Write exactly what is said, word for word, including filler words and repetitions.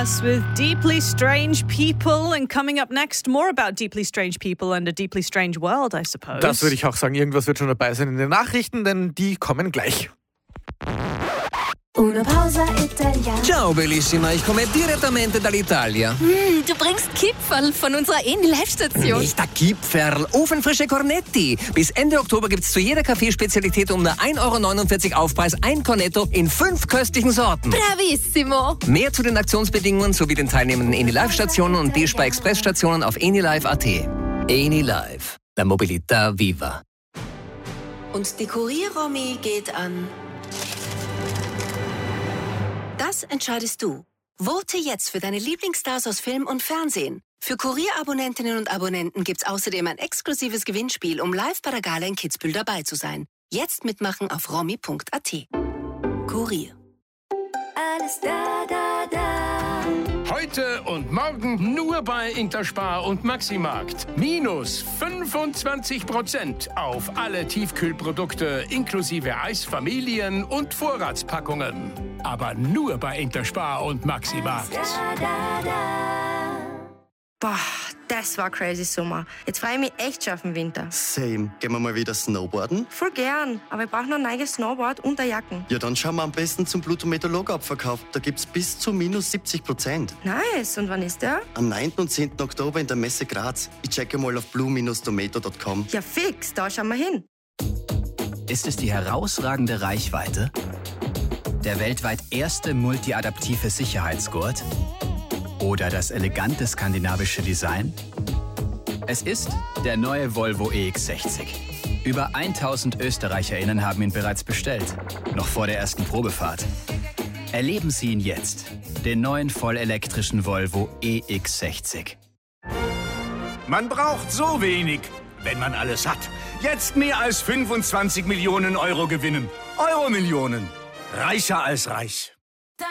Us with Deeply Strange People. And coming up next, more about Deeply Strange People and a Deeply Strange World, I suppose. Das würde ich auch sagen. Irgendwas wird schon dabei sein in den Nachrichten, denn die kommen gleich. Una pausa italiana. Ciao bellissima, ich komme direttamente dall'Italia. Mm, du bringst Kipferl von unserer Eni-Live-Station. Nicht der Kipferl, ofenfrische Cornetti. Bis Ende Oktober gibt's zu jeder Kaffeespezialität um nur ein Euro neunundvierzig Aufpreis ein Cornetto in fünf köstlichen Sorten. Bravissimo. Mehr zu den Aktionsbedingungen sowie den teilnehmenden Eni-Live-Stationen und D-Spar-Express-Stationen auf enilive punkt at. Eni-Live, la mobilità viva. Und die Kurier-Romy geht an... Das entscheidest du. Vote jetzt für deine Lieblingsstars aus Film und Fernsehen. Für Kurier-Abonnentinnen und Abonnenten gibt's außerdem ein exklusives Gewinnspiel, um live bei der Gala in Kitzbühel dabei zu sein. Jetzt mitmachen auf romy punkt at. Kurier. Alles da, da, da. Heute und morgen nur bei Interspar und Maximarkt. Minus fünfundzwanzig Prozent auf alle Tiefkühlprodukte inklusive Eisfamilien und Vorratspackungen. Aber nur bei Interspar und Maximarkt. Da, da, da. Boah, das war crazy Sommer. Jetzt freue ich mich echt schon auf den Winter. Same. Gehen wir mal wieder snowboarden? Voll gern, aber ich brauche noch ein neues Snowboard und eine Jacken. Ja, dann schauen wir am besten zum Pluto-Meteorolog-Abverkauf. Da gibt's bis zu minus siebzig Prozent. Nice, und wann ist der? Am neunten und zehnten Oktober in der Messe Graz. Ich checke mal auf blue Bindestrich tomato punkt com. Ja fix, da schauen wir hin. Ist es die herausragende Reichweite? Der weltweit erste multiadaptive Sicherheitsgurt? Oder das elegante skandinavische Design? Es ist der neue Volvo E X sechzig. Über tausend ÖsterreicherInnen haben ihn bereits bestellt, noch vor der ersten Probefahrt. Erleben Sie ihn jetzt, den neuen vollelektrischen Volvo E X sechzig. Man braucht so wenig, wenn man alles hat. Jetzt mehr als fünfundzwanzig Millionen Euro gewinnen. Euro-Millionen. Reicher als reich.